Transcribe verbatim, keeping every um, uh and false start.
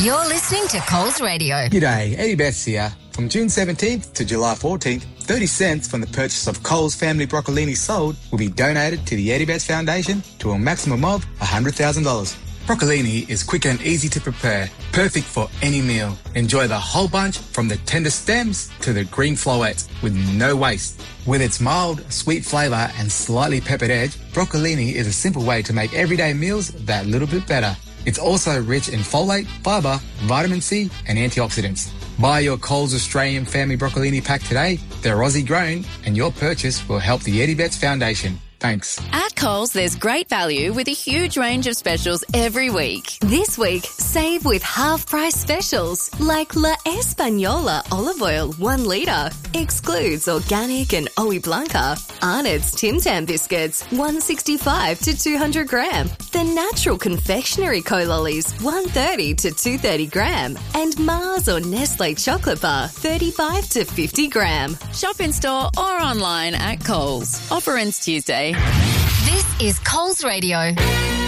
You're listening to Coles Radio. G'day, Eddie Betts here. From June seventeenth to July fourteenth, thirty cents from the purchase of Coles family broccolini sold will be donated to the Eddie Betts Foundation to a maximum of one hundred thousand dollars. Broccolini is quick and easy to prepare, perfect for any meal. Enjoy the whole bunch from the tender stems to the green florets with no waste. With its mild, sweet flavour and slightly peppered edge, broccolini is a simple way to make everyday meals that little bit better. It's also rich in folate, fibre, vitamin C and antioxidants. Buy your Coles Australian Family Broccolini pack today. They're Aussie grown and your purchase will help the Eddie Betts Foundation. Thanks. At Coles, there's great value with a huge range of specials every week. This week, save with half-price specials like La Española olive oil, one litre. Excludes organic and Oe Blanca. Arnott's Tim Tam biscuits, one sixty-five to two hundred gram. The Natural Confectionery Co-Lollies, one thirty to two thirty gram. And Mars or Nestle Chocolate Bar, thirty-five to fifty gram. Shop in store or online at Coles. Offer ends Tuesday. This is Coles Radio.